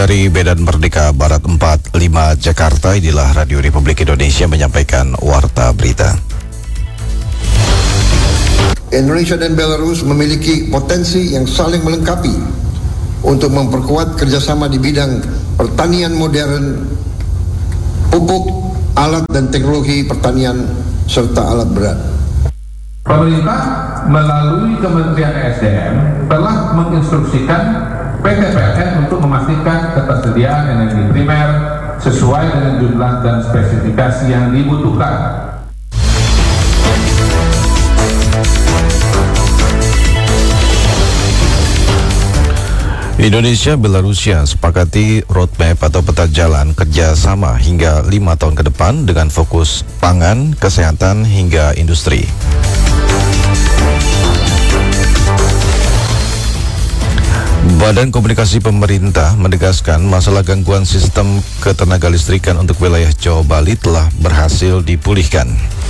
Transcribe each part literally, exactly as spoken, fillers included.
Dari Medan Merdeka Barat empat puluh lima Jakarta, inilah Radio Republik Indonesia menyampaikan Warta Berita. Indonesia dan Belarus memiliki potensi yang saling melengkapi untuk memperkuat kerjasama di bidang pertanian modern, pupuk, alat dan teknologi pertanian, serta alat berat. Pemerintah melalui Kementerian S D M telah menginstruksikan P T P L N untuk memastikan ketersediaan energi primer sesuai dengan jumlah dan spesifikasi yang dibutuhkan. Indonesia Belarusia sepakati roadmap atau peta jalan kerjasama hingga lima tahun ke depan dengan fokus pangan, kesehatan hingga industri. Badan Komunikasi Pemerintah menegaskan masalah gangguan sistem ketenaga listrikan untuk wilayah Jawa Bali telah berhasil dipulihkan.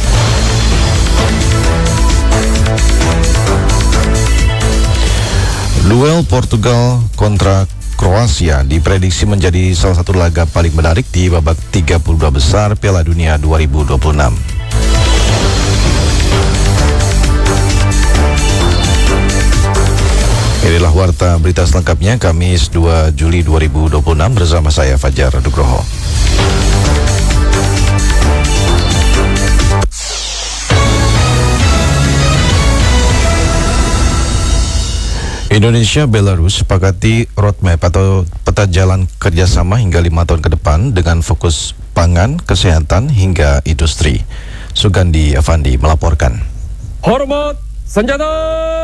Duel Portugal kontra Kroasia diprediksi menjadi salah satu laga paling menarik di babak tiga puluh dua besar Piala Dunia dua ribu dua puluh enam. Inilah Warta Berita selengkapnya Kamis dua Juli dua ribu dua puluh enam bersama saya Fajar Nugroho. Indonesia Belarus sepakati roadmap atau peta jalan kerjasama hingga lima tahun ke depan dengan fokus pangan, kesehatan hingga industri. Sugandi Avandi melaporkan. Hormat senjata!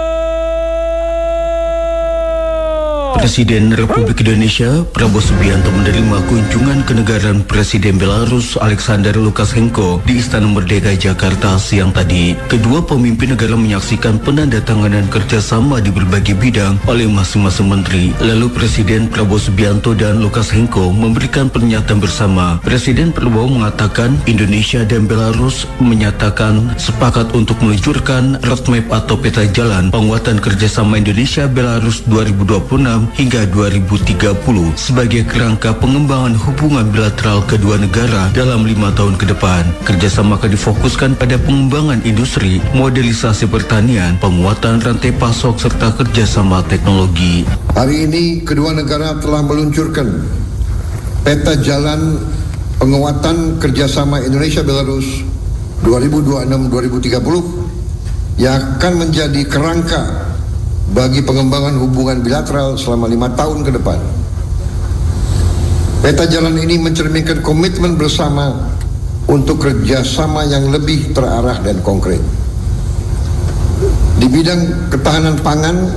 Presiden Republik Indonesia Prabowo Subianto menerima kunjungan kenegaraan Presiden Belarus Alexander Lukashenko di Istana Merdeka Jakarta siang tadi. Kedua pemimpin negara menyaksikan penandatanganan kerjasama di berbagai bidang oleh masing-masing menteri. Lalu Presiden Prabowo Subianto dan Lukashenko memberikan pernyataan bersama. Presiden Prabowo mengatakan Indonesia dan Belarus menyatakan sepakat untuk meluncurkan roadmap atau peta jalan penguatan kerjasama Indonesia Belarus dua ribu dua puluh enam hingga dua ribu tiga puluh sebagai kerangka pengembangan hubungan bilateral kedua negara dalam lima tahun ke depan. Kerjasama akan difokuskan pada pengembangan industri, modernisasi pertanian, penguatan rantai pasok serta kerjasama teknologi. Hari ini kedua negara telah meluncurkan peta jalan penguatan kerjasama Indonesia-Belarus dua ribu dua puluh enam sampai dua ribu tiga puluh yang akan menjadi kerangka bagi pengembangan hubungan bilateral selama lima tahun ke depan. Peta jalan ini mencerminkan komitmen bersama untuk kerjasama yang lebih terarah dan konkret. Di bidang ketahanan pangan,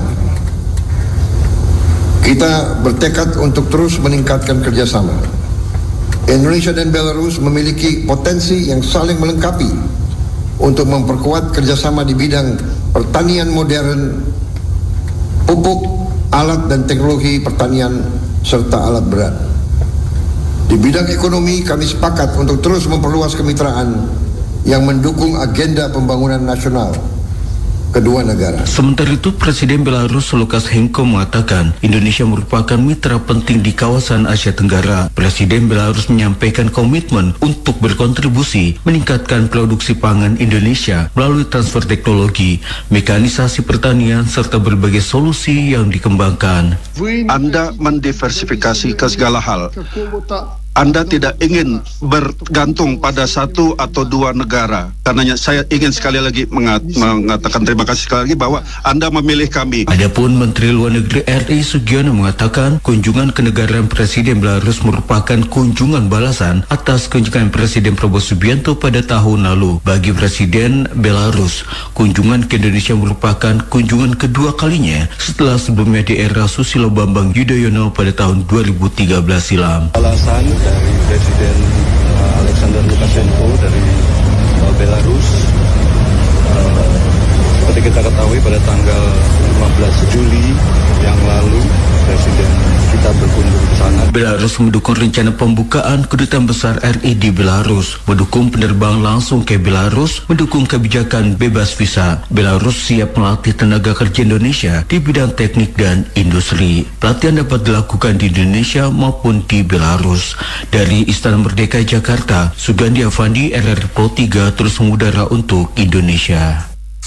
kita bertekad untuk terus meningkatkan kerjasama. Indonesia dan Belarus memiliki potensi yang saling melengkapi untuk memperkuat kerjasama di bidang pertanian modern, pupuk, alat dan teknologi pertanian, serta alat berat. Di bidang ekonomi, kami sepakat untuk terus memperluas kemitraan yang mendukung agenda pembangunan nasional kedua negara. Sementara itu, Presiden Belarus Lukashenko mengatakan Indonesia merupakan mitra penting di kawasan Asia Tenggara. Presiden Belarus menyampaikan komitmen untuk berkontribusi meningkatkan produksi pangan Indonesia melalui transfer teknologi, mekanisasi pertanian, serta berbagai solusi yang dikembangkan. Anda mendiversifikasi ke segala hal. Anda tidak ingin bergantung pada satu atau dua negara. Karenanya saya ingin sekali lagi mengat, mengatakan terima kasih sekali lagi bahwa Anda memilih kami. Adapun Menteri Luar Negeri R I Sugiono mengatakan kunjungan kenegaraan Presiden Belarus merupakan kunjungan balasan atas kunjungan Presiden Prabowo Subianto pada tahun lalu. Bagi Presiden Belarus, kunjungan ke Indonesia merupakan kunjungan kedua kalinya setelah sebelumnya di era Susilo Bambang Yudhoyono pada tahun dua ribu tiga belas silam. Balasan dari Presiden uh, Alexander Lukashenko dari uh, Belarus, uh, seperti kita ketahui pada tanggal lima belas Juli yang lalu Presiden kita berkunjung ke sana. Belarus mendukung rencana pembukaan kedutaan besar R I di Belarus, mendukung penerbangan langsung ke Belarus, mendukung kebijakan bebas visa. Belarus siap melatih tenaga kerja Indonesia di bidang teknik dan industri. Pelatihan dapat dilakukan di Indonesia maupun di Belarus. Dari Istana Merdeka Jakarta, Sugandi Avandi, R R I Pro tiga terus mengudara untuk Indonesia.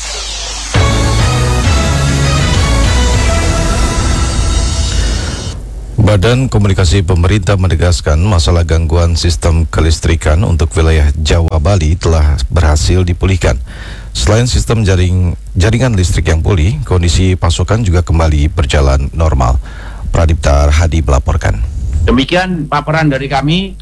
Badan Komunikasi Pemerintah menegaskan masalah gangguan sistem kelistrikan untuk wilayah Jawa Bali telah berhasil dipulihkan. Selain sistem jaring jaringan listrik yang pulih, kondisi pasokan juga kembali berjalan normal. Pradipta Hadi melaporkan. Demikian paparan dari kami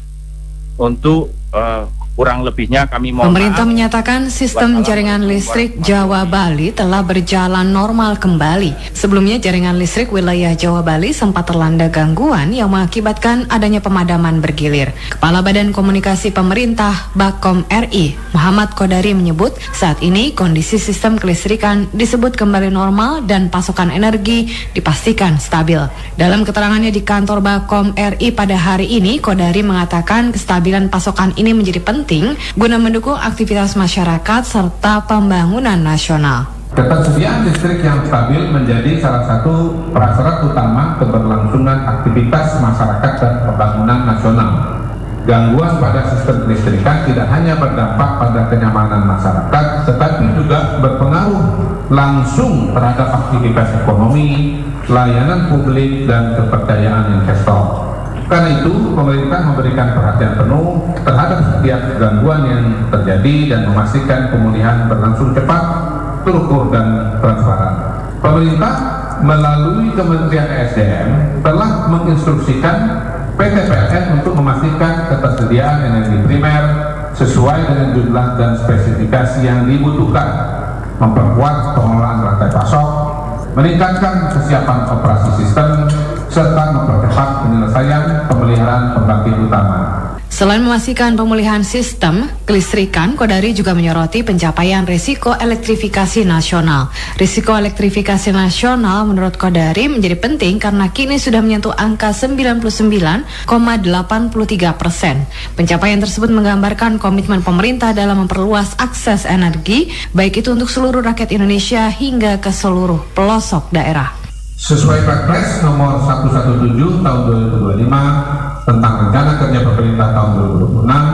untuk uh, kurang lebihnya kami mohon Pemerintah maaf. menyatakan sistem jaringan listrik Jawa Bali telah berjalan normal kembali. Sebelumnya jaringan listrik wilayah Jawa Bali sempat terlanda gangguan yang mengakibatkan adanya pemadaman bergilir. Kepala Badan Komunikasi Pemerintah Bakom R I, Muhammad Kodari menyebut saat ini kondisi sistem kelistrikan disebut kembali normal dan pasokan energi dipastikan stabil. Dalam keterangannya di kantor Bakom R I pada hari ini, Kodari mengatakan kestabilan pasokan ini menjadi penting penting guna mendukung aktivitas masyarakat serta pembangunan nasional. Ketersediaan listrik yang stabil menjadi salah satu prasyarat utama keberlangsungan aktivitas masyarakat dan pembangunan nasional. Gangguan pada sistem kelistrikan tidak hanya berdampak pada kenyamanan masyarakat, tetapi juga berpengaruh langsung terhadap aktivitas ekonomi, layanan publik, dan kepercayaan investor. Karena itu, pemerintah memberikan perhatian penuh terhadap setiap gangguan yang terjadi dan memastikan pemulihan berlangsung cepat, terukur, dan transparan. Pemerintah melalui Kementerian E S D M telah menginstruksikan P T P L N untuk memastikan ketersediaan energi primer sesuai dengan jumlah dan spesifikasi yang dibutuhkan, memperkuat pengelolaan rantai pasok, meningkatkan kesiapan operasi sistem, serta mempercepat penyelesaian pemeliharaan pembangkit utama. Selain memastikan pemulihan sistem kelistrikan, Kodari juga menyoroti pencapaian risiko elektrifikasi nasional. Risiko elektrifikasi nasional menurut Kodari menjadi penting karena kini sudah menyentuh angka sembilan puluh sembilan koma delapan tiga persen. Pencapaian tersebut menggambarkan komitmen pemerintah dalam memperluas akses energi, baik itu untuk seluruh rakyat Indonesia hingga ke seluruh pelosok daerah. Sesuai Perpres nomor seratus tujuh belas tahun dua ribu dua puluh lima tentang rencana kerja pemerintah tahun dua ribu dua puluh enam,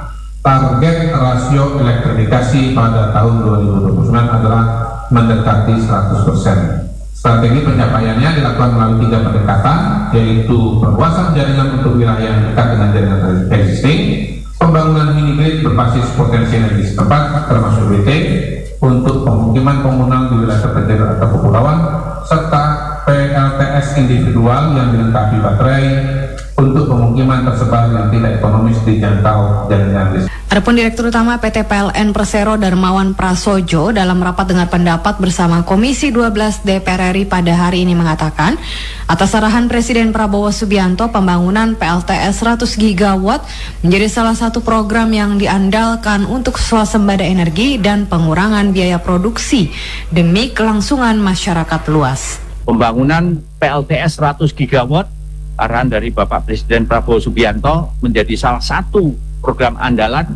target rasio elektrifikasi pada tahun dua ribu dua puluh sembilan adalah mendekati seratus persen. Strategi pencapaiannya dilakukan melalui tiga pendekatan, yaitu perluasan jaringan untuk wilayah yang dekat dengan jaringan existing, pembangunan mini grid berbasis potensi energi setempat termasuk B T untuk pemukiman komunal di wilayah terpencil atau kepulauan, serta P L T S individual yang dilengkapi baterai untuk pemukiman tersebar yang tidak ekonomis dijangkau jaringan listrik. Adapun Direktur Utama P T P L N Persero Darmawan Prasojo dalam rapat dengar pendapat bersama Komisi dua belas D P R R I pada hari ini mengatakan, atas arahan Presiden Prabowo Subianto, pembangunan P L T S seratus gigawatt menjadi salah satu program yang diandalkan untuk swasembada energi dan pengurangan biaya produksi demi kelangsungan masyarakat luas. Pembangunan P L T S seratus gigawatt arahan dari Bapak Presiden Prabowo Subianto menjadi salah satu program andalan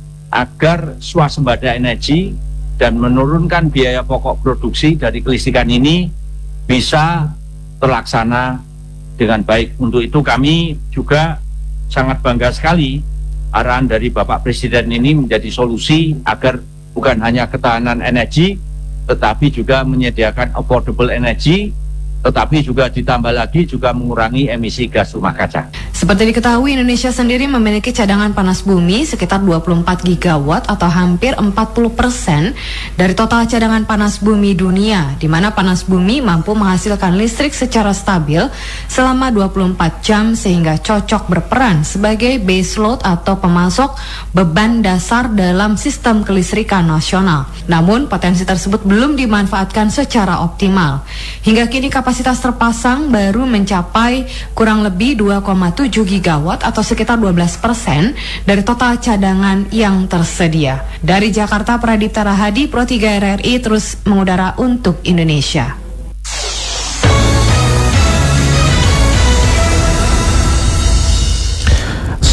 agar swasembada energi dan menurunkan biaya pokok produksi dari kelistrikan ini bisa terlaksana dengan baik. Untuk itu kami juga sangat bangga sekali arahan dari Bapak Presiden ini menjadi solusi agar bukan hanya ketahanan energi tetapi juga menyediakan affordable energy, tetapi juga ditambah lagi juga mengurangi emisi gas rumah kaca. Seperti diketahui, Indonesia sendiri memiliki cadangan panas bumi sekitar dua puluh empat gigawatt atau hampir empat puluh persen dari total cadangan panas bumi dunia, di mana panas bumi mampu menghasilkan listrik secara stabil selama dua puluh empat jam sehingga cocok berperan sebagai base load atau pemasok beban dasar dalam sistem kelistrikan nasional. Namun, potensi tersebut belum dimanfaatkan secara optimal. Hingga kini kapasitas Kapasitas terpasang baru mencapai kurang lebih dua koma tujuh gigawatt atau sekitar dua belas persen dari total cadangan yang tersedia. Dari Jakarta, Pradipta Rahadi, Pro tiga R R I terus mengudara untuk Indonesia.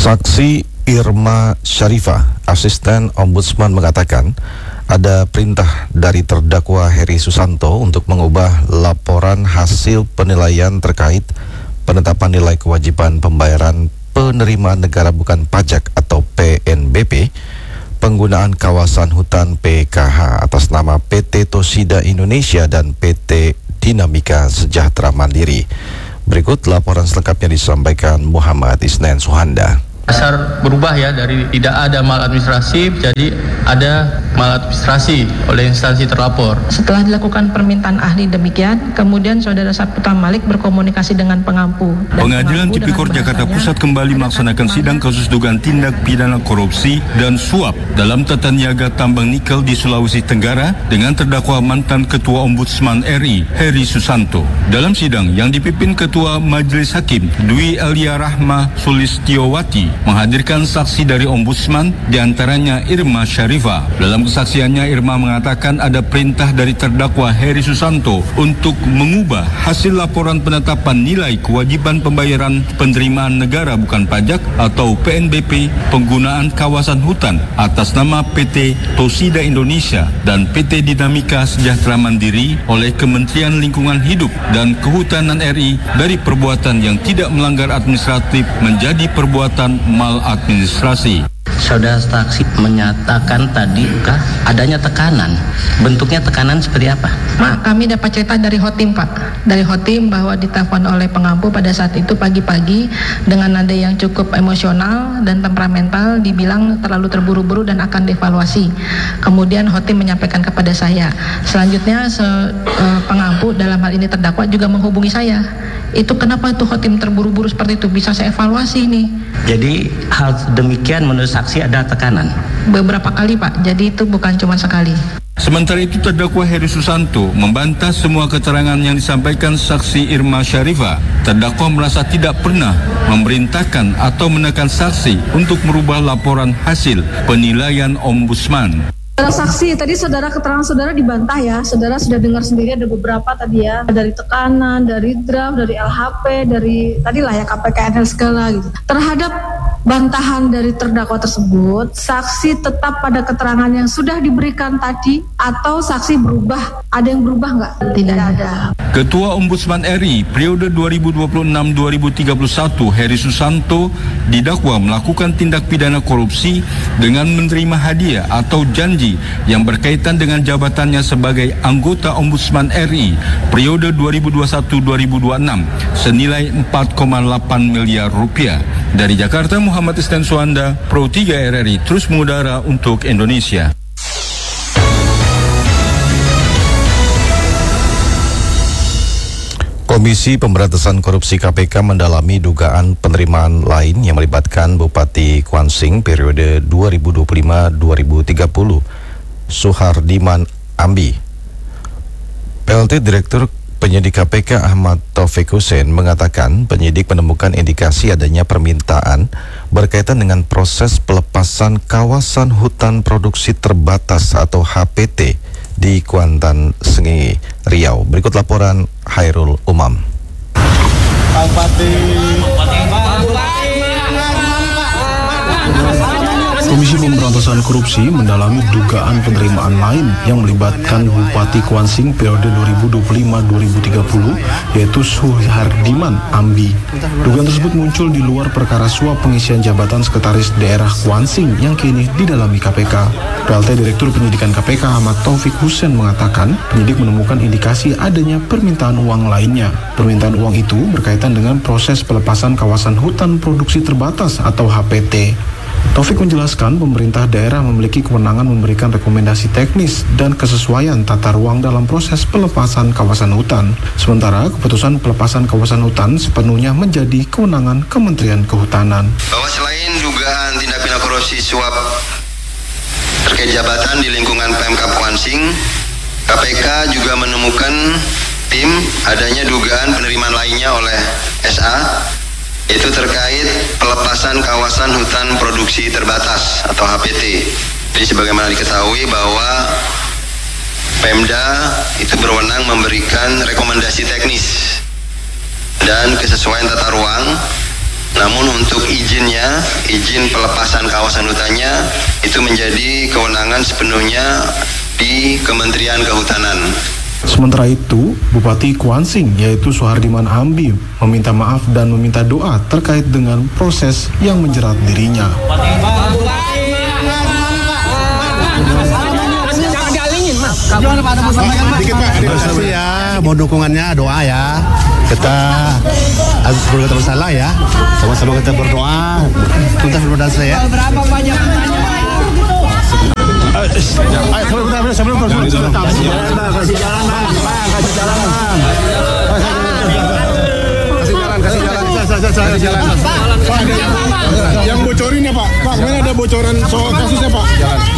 Saksi Irma Syarifah, asisten ombudsman, mengatakan ada perintah dari terdakwa Heri Susanto untuk mengubah laporan hasil penilaian terkait penetapan nilai kewajiban pembayaran penerimaan negara bukan pajak atau P N B P, penggunaan kawasan hutan P K H atas nama P T Tosida Indonesia dan P T Dinamika Sejahtera Mandiri. Berikut laporan selengkapnya disampaikan Muhammad Isnen Suhanda. Dasar berubah ya, dari tidak ada maladministrasi jadi ada maladministrasi oleh instansi terlapor. Setelah dilakukan permintaan ahli demikian, kemudian Saudara Saputra Malik berkomunikasi dengan pengampu. Pengadilan Tipikor Jakarta Pusat kembali melaksanakan sidang kasus dugaan tindak pidana korupsi dan suap dalam tata niaga tambang nikel di Sulawesi Tenggara dengan terdakwa mantan Ketua Ombudsman R I Heri Susanto. Dalam sidang yang dipimpin Ketua Majelis Hakim Dwi Elia Rahma Sulistiowati menghadirkan saksi dari Ombudsman, diantaranya Irma Syarifah. Dalam kesaksiannya, Irma mengatakan ada perintah dari terdakwa Heri Susanto untuk mengubah hasil laporan penetapan nilai kewajiban pembayaran penerimaan negara bukan pajak atau P N B P, penggunaan kawasan hutan atas nama P T Tosida Indonesia dan P T Dinamika Sejahtera Mandiri oleh Kementerian Lingkungan Hidup dan Kehutanan R I dari perbuatan yang tidak melanggar administratif menjadi perbuatan maladministrasi. Saudara saksi menyatakan tadi kah adanya tekanan. Bentuknya tekanan seperti apa? Mak, kami dapat cerita dari Hotim, Pak. Dari Hotim bahwa ditelepon oleh pengampu pada saat itu pagi-pagi dengan nada yang cukup emosional dan temperamental, dibilang terlalu terburu-buru dan akan dievaluasi. Kemudian Hotim menyampaikan kepada saya. Selanjutnya se, eh, pengampu dalam hal ini terdakwa juga menghubungi saya. Itu kenapa itu Hotim terburu-buru seperti itu? Bisa saya evaluasi nih. Jadi hal demikian menurut saksi ada tekanan? Beberapa kali, Pak. Jadi itu bukan cuma sekali. Sementara itu terdakwa Heri Susanto membantah semua keterangan yang disampaikan saksi Irma Syarifah. Terdakwa merasa tidak pernah memerintahkan atau menekan saksi untuk merubah laporan hasil penilaian Ombudsman. Saudara saksi, tadi saudara keterangan saudara dibantah ya. Saudara sudah dengar sendiri ada beberapa tadi ya, dari tekanan, dari draft, dari L H P, dari tadilah ya K P K N L segala gitu. Terhadap bantahan dari terdakwa tersebut, saksi tetap pada keterangan yang sudah diberikan tadi atau saksi berubah? Ada yang berubah nggak? Tidak ada. Ketua Ombudsman R I periode dua ribu dua puluh enam sampai dua ribu tiga puluh satu Heri Susanto didakwa melakukan tindak pidana korupsi dengan menerima hadiah atau janji yang berkaitan dengan jabatannya sebagai anggota Ombudsman R I periode dua ribu dua puluh satu sampai dua ribu dua puluh enam senilai empat koma delapan miliar rupiah. Dari Jakarta, Muhammad Isnen Suhanda, Pro tiga R R I terus mengudara untuk Indonesia. Komisi Pemberantasan Korupsi K P K mendalami dugaan penerimaan lain yang melibatkan Bupati Kuansing periode dua ribu dua puluh lima sampai dua ribu tiga puluh, Suhardiman Ambi. P L T Direktur Penyidik K P K Ahmad Taufik Hussein mengatakan penyidik menemukan indikasi adanya permintaan berkaitan dengan proses pelepasan kawasan hutan produksi terbatas atau H P T di Kuantan, Sengenge, Riau. Berikut laporan Hairul Umam. Komisi Pemberantasan Korupsi mendalami dugaan penerimaan lain yang melibatkan Bupati Kuansing periode dua ribu dua puluh lima sampai dua ribu tiga puluh, yaitu Suhardiman Ambi. Dugaan tersebut muncul di luar perkara suap pengisian jabatan Sekretaris Daerah Kuansing yang kini didalami K P K. P L T Direktur Penyidikan K P K Ahmad Taufik Hussein mengatakan penyidik menemukan indikasi adanya permintaan uang lainnya. Permintaan uang itu berkaitan dengan proses pelepasan kawasan hutan produksi terbatas atau H P T. Taufik menjelaskan pemerintah daerah memiliki kewenangan memberikan rekomendasi teknis dan kesesuaian tata ruang dalam proses pelepasan kawasan hutan. Sementara keputusan pelepasan kawasan hutan sepenuhnya menjadi kewenangan Kementerian Kehutanan. Bahwa selain dugaan tindak pidana korupsi suap terkait jabatan di lingkungan Pemkab Kuansing, K P K juga menemukan tim adanya dugaan penerimaan lainnya oleh S A, itu terkait pelepasan kawasan hutan produksi terbatas atau H P T. Jadi sebagaimana diketahui bahwa Pemda itu berwenang memberikan rekomendasi teknis dan kesesuaian tata ruang Namun untuk izinnya, izin pelepasan kawasan hutannya itu menjadi kewenangan sepenuhnya di Kementerian Kehutanan. Sementara itu, Bupati Kuansing yaitu Suhardiman Ambi meminta maaf dan meminta doa terkait dengan proses yang menjerat dirinya. Gimana Pak, ada mau sampaikan Pak? Dikit Pak, terima kasih ya, mohon dukungannya, doa ya. Kita sebelum kita bersalah ya, sama-sama kita berdoa, tuntas berdoa ya. Berapa banyak pertanyaan? Ayo, sebelum kita sebelum sebelum sebelum kasih jalan Pak, kasih jalan Pak, kasih jalan Pak. Kasih jalan, kasih jalan, kasih jalan. Pak, yang bocorin ya Pak, Pak, mana ada bocoran soal kasusnya Pak?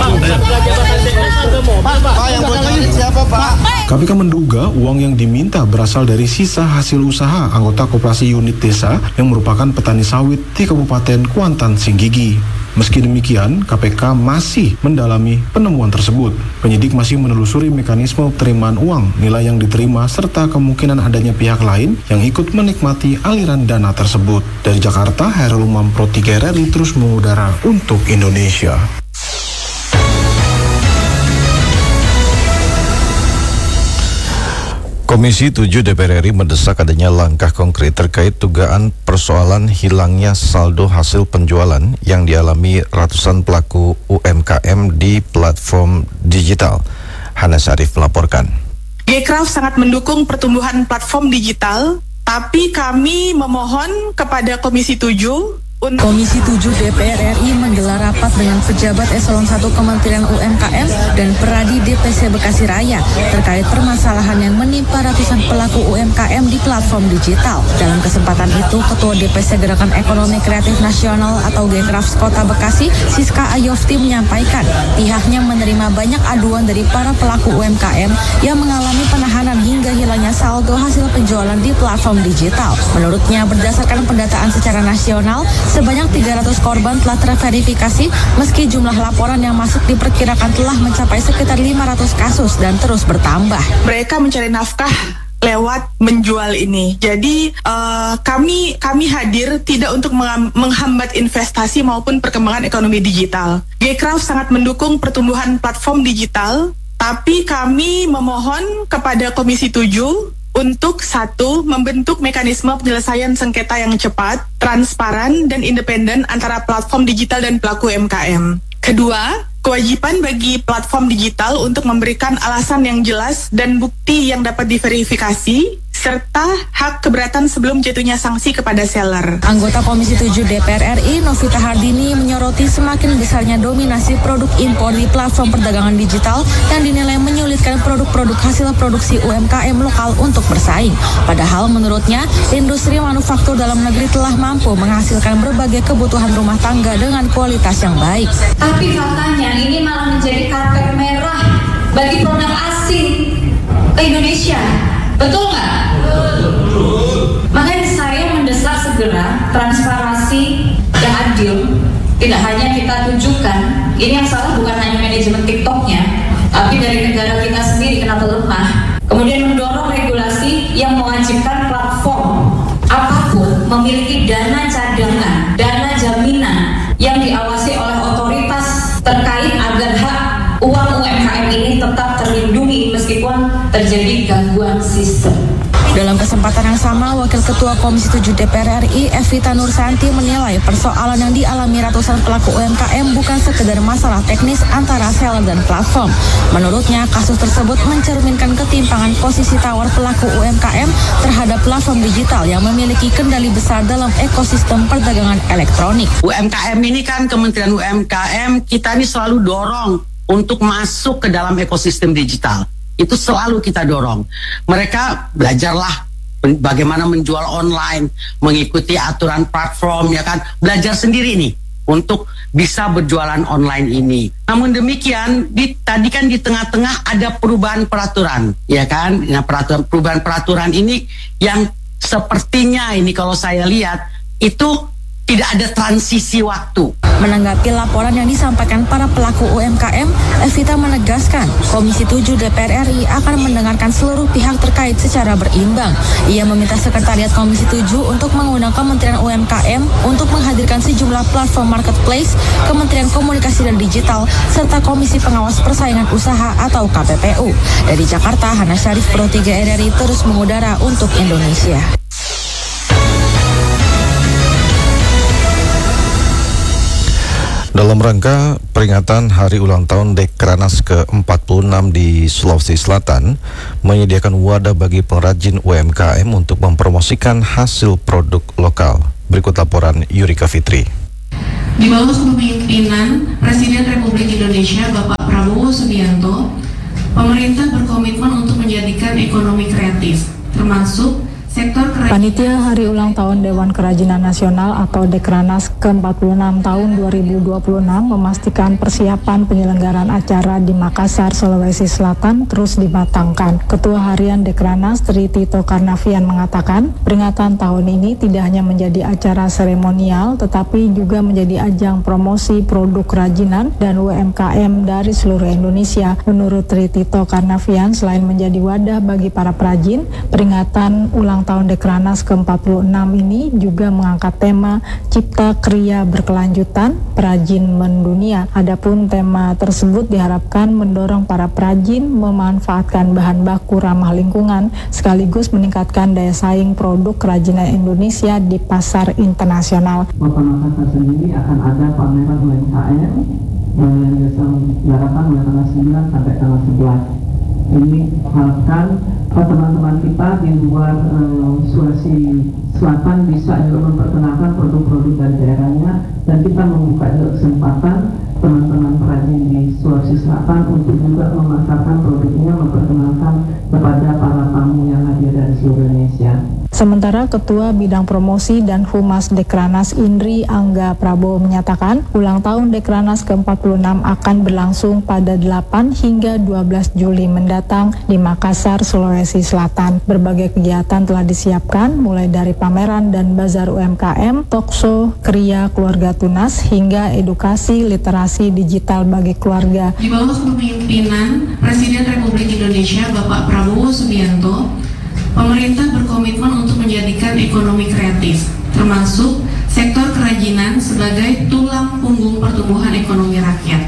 Pak, yang bocorin siapa Pak? K P K menduga uang yang diminta berasal dari sisa hasil usaha anggota koperasi unit desa yang merupakan petani sawit di Kabupaten Kuantan Singgigi. Meski demikian, K P K masih mendalami penemuan tersebut. Penyidik masih menelusuri mekanisme penerimaan uang, nilai yang diterima, serta kemungkinan adanya pihak lain yang ikut menikmati aliran dana tersebut. Dari Jakarta, Hairul Umam Pro tiga R R I terus mengudara untuk Indonesia. Komisi tujuh D P R R I mendesak adanya langkah konkret terkait dugaan persoalan hilangnya saldo hasil penjualan yang dialami ratusan pelaku U M K M di platform digital. Hana Syarif melaporkan. Gcraft sangat mendukung pertumbuhan platform digital, tapi kami memohon kepada Komisi tujuh Komisi tujuh D P R R I menggelar rapat dengan pejabat eselon satu Kementerian U M K M dan Peradi D P C Bekasi Raya terkait permasalahan yang menimpa ratusan pelaku U M K M di platform digital. Dalam kesempatan itu, Ketua D P C Gerakan Ekonomi Kreatif Nasional atau Gcraft Kota Bekasi, Siska Ayofti menyampaikan pihaknya menerima banyak aduan dari para pelaku U M K M yang mengalami penahanan hingga hilangnya saldo hasil penjualan di platform digital. Menurutnya, berdasarkan pendataan secara nasional, sebanyak tiga ratus korban telah terverifikasi meski jumlah laporan yang masuk diperkirakan telah mencapai sekitar lima ratus kasus dan terus bertambah. Mereka mencari nafkah lewat menjual ini. Jadi uh, kami kami hadir tidak untuk menghambat investasi maupun perkembangan ekonomi digital. Gcraft sangat mendukung pertumbuhan platform digital, tapi kami memohon kepada Komisi tujuh untuk satu, membentuk mekanisme penyelesaian sengketa yang cepat, transparan, dan independen antara platform digital dan pelaku U M K M. Kedua, kewajiban bagi platform digital untuk memberikan alasan yang jelas dan bukti yang dapat diverifikasi, serta hak keberatan sebelum jatuhnya sanksi kepada seller. Anggota Komisi tujuh D P R R I, Novita Hardini, menyoroti semakin besarnya dominasi produk impor di platform perdagangan digital yang dinilai menyulitkan produk-produk hasil produksi U M K M lokal untuk bersaing. Padahal menurutnya, industri manufaktur dalam negeri telah mampu menghasilkan berbagai kebutuhan rumah tangga dengan kualitas yang baik. Tapi faktanya ini malah menjadi karpet merah bagi produk asing ke Indonesia. Betul nggak? Makanya saya mendesak segera transparansi yang adil. Tidak hanya kita tunjukkan, ini yang salah bukan hanya manajemen TikToknya, tapi dari negara kita sendiri kenapa lemah. Kemudian mendorong regulasi yang mewajibkan platform apapun memiliki dana cadangan, dana jaminan yang diawasi oleh otoritas terkait agar hak uang U M K M ini tetap terlindungi meskipun terjadi gangguan sistem. Dalam kesempatan yang sama, Wakil Ketua Komisi tujuh D P R R I, Evita Nursanti, menilai persoalan yang dialami ratusan pelaku U M K M bukan sekedar masalah teknis antara seller dan platform. Menurutnya, kasus tersebut mencerminkan ketimpangan posisi tawar pelaku U M K M terhadap platform digital yang memiliki kendali besar dalam ekosistem perdagangan elektronik. U M K M ini kan Kementerian U M K M, kita ini selalu dorong untuk masuk ke dalam ekosistem digital. Itu selalu kita dorong. Mereka belajarlah bagaimana menjual online, mengikuti aturan platform, ya kan. Belajar sendiri nih untuk bisa berjualan online ini. Namun demikian, di, tadi kan di tengah-tengah ada perubahan peraturan, ya kan. Nah, peraturan perubahan peraturan ini yang sepertinya ini kalau saya lihat itu tidak ada transisi waktu. Menanggapi laporan yang disampaikan para pelaku U M K M, Evita menegaskan Komisi tujuh D P R R I akan mendengarkan seluruh pihak terkait secara berimbang. Ia meminta Sekretariat Komisi tujuh untuk mengundang Kementerian U M K M untuk menghadirkan sejumlah platform marketplace, Kementerian Komunikasi dan Digital, serta Komisi Pengawas Persaingan Usaha atau K P P U. Dari Jakarta, Hana Syarif, Pro tiga R R I terus mengudara untuk Indonesia. Dalam rangka peringatan Hari Ulang Tahun Dekranaz ke empat puluh enam di Sulawesi Selatan, menyediakan wadah bagi pengrajin U M K M untuk mempromosikan hasil produk lokal. Berikut laporan Yurika Fitri. Di bawah kepemimpinan Presiden Republik Indonesia Bapak Prabowo Subianto, pemerintah berkomitmen untuk menjadikan ekonomi kreatif, termasuk sektor kerajinan. Panitia Hari Ulang Tahun Dewan Kerajinan Nasional atau Dekranaz ke empat puluh enam tahun dua ribu dua puluh enam memastikan persiapan penyelenggaraan acara di Makassar, Sulawesi Selatan terus dimatangkan. Ketua Harian Dekranaz Tri Tito Karnavian mengatakan, peringatan tahun ini tidak hanya menjadi acara seremonial tetapi juga menjadi ajang promosi produk kerajinan dan U M K M dari seluruh Indonesia. Menurut Tri Tito Karnavian, selain menjadi wadah bagi para perajin, peringatan ulang tahun Dekranaz ke empat puluh enam ini juga mengangkat tema Cipta Kriya Berkelanjutan, Perajin Mendunia. Adapun tema tersebut diharapkan mendorong para perajin memanfaatkan bahan baku ramah lingkungan sekaligus meningkatkan daya saing produk kerajinan Indonesia di pasar internasional. Kota Makassar sendiri akan ada pameran U M K M yang diselenggarakan mulai tanggal sembilan sampai tanggal sebelas. Ini harapkan teman-teman kita di luar uh, Sulawesi Selatan bisa juga memperkenalkan produk-produk dari daerahnya, dan kita membuka kesempatan teman-teman perajin di Sulawesi Selatan untuk juga memasarkan produknya, memperkenalkan kepada para tamu yang hadir dari seluruh Indonesia. Sementara Ketua Bidang Promosi dan Humas Dekranaz Indri Angga Prabowo menyatakan ulang tahun Dekranaz ke empat puluh enam akan berlangsung pada delapan hingga dua belas Juli mendatang di Makassar, Sulawesi Selatan. Berbagai kegiatan telah disiapkan mulai dari pameran dan bazar U M K M, talkshow, kriya keluarga tunas, hingga edukasi literasi digital bagi keluarga. Di bawah kepemimpinan Presiden Republik Indonesia Bapak Prabowo Subianto, pemerintah berkomitmen untuk menjadikan ekonomi kreatif, termasuk sektor kerajinan sebagai tulang punggung pertumbuhan ekonomi rakyat.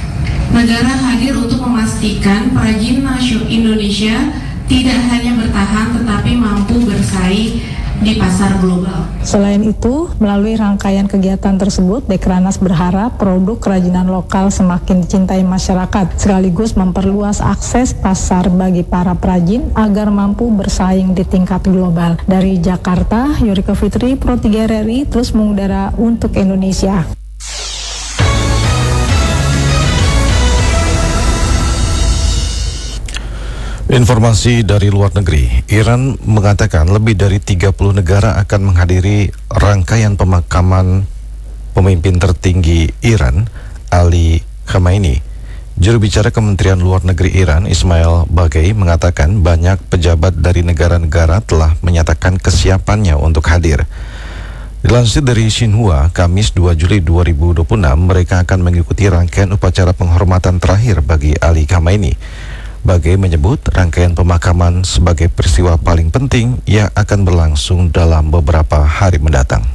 Negara hadir untuk memastikan perajin nasional Indonesia tidak hanya bertahan tetapi mampu bersaing di pasar global. Selain itu, melalui rangkaian kegiatan tersebut, Dekranaz berharap produk kerajinan lokal semakin dicintai masyarakat, sekaligus memperluas akses pasar bagi para perajin agar mampu bersaing di tingkat global. Dari Jakarta, Yurika Fitri, Pro tiga R R I, terus mengudara untuk Indonesia. Informasi dari luar negeri, Iran mengatakan lebih dari tiga puluh negara akan menghadiri rangkaian pemakaman pemimpin tertinggi Iran, Ali Khamenei. Juru bicara Kementerian Luar Negeri Iran, Ismail Baghaei, mengatakan banyak pejabat dari negara-negara telah menyatakan kesiapannya untuk hadir. Dilansir dari Xinhua, Kamis dua Juli dua ribu dua puluh enam, mereka akan mengikuti rangkaian upacara penghormatan terakhir bagi Ali Khamenei. Baghaei menyebut rangkaian pemakaman sebagai peristiwa paling penting yang akan berlangsung dalam beberapa hari mendatang.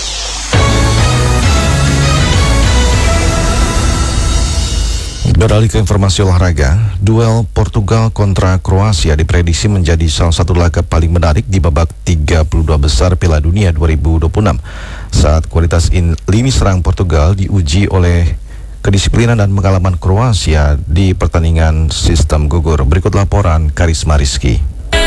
Beralih ke informasi olahraga, duel Portugal kontra Kroasia diprediksi menjadi salah satu laga paling menarik di babak tiga puluh dua besar Piala Dunia dua ribu dua puluh enam, saat kualitas in lini serang Portugal diuji oleh kedisiplinan dan pengalaman Kroasia di pertandingan sistem gugur. Berikut laporan Karisma Rizky.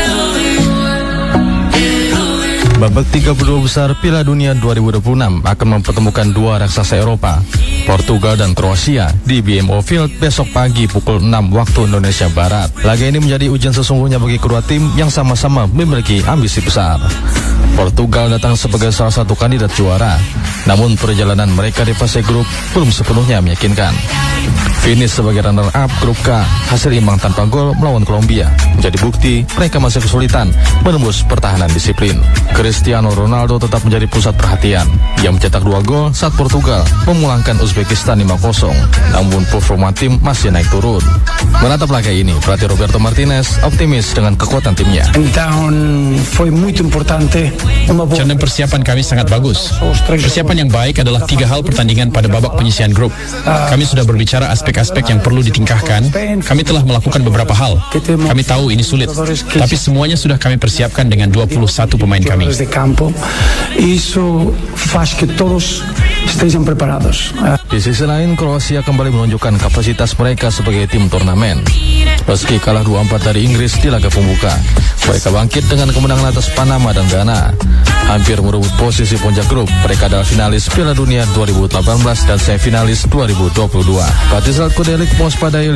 Babak tiga puluh dua besar Piala Dunia dua ribu dua puluh enam akan mempertemukan dua raksasa Eropa, Portugal dan Kroasia, di B M O Field besok pagi pukul enam waktu Indonesia Barat. Laga ini menjadi ujian sesungguhnya bagi kedua tim yang sama-sama memiliki ambisi besar. Portugal datang sebagai salah satu kandidat juara, namun perjalanan mereka di fase grup belum sepenuhnya meyakinkan. Finish sebagai runner-up grup K, hasil imbang tanpa gol melawan Kolombia, menjadi bukti mereka masih kesulitan menembus pertahanan disiplin. Chris Cristiano Ronaldo tetap menjadi pusat perhatian. Ia mencetak dua gol saat Portugal memulangkan Uzbekistan lima kosong. Namun performa tim masih naik turun. Menatap laga ini, pelatih Roberto Martinez optimis dengan kekuatan timnya. Cara persiapan kami sangat bagus. Persiapan yang baik adalah tiga hal pertandingan pada babak penyisian grup. Kami sudah berbicara aspek-aspek yang perlu ditingkahkan. Kami telah melakukan beberapa hal. Kami tahu ini sulit, tapi semuanya sudah kami persiapkan dengan dua puluh satu pemain kami. Di sisi lain, Kroasia kembali menunjukkan kapasitas mereka sebagai tim turnamen. Meski kalah dua empat dari Inggris di laga pembuka, mereka bangkit dengan kemenangan atas Panama dan Ghana. Hampir merebut posisi puncak grup. Mereka adalah finalis Piala Dunia dua ribu delapan belas dan semifinalis dua ribu dua puluh dua. Pelatih Zlatko Delic mewaspadai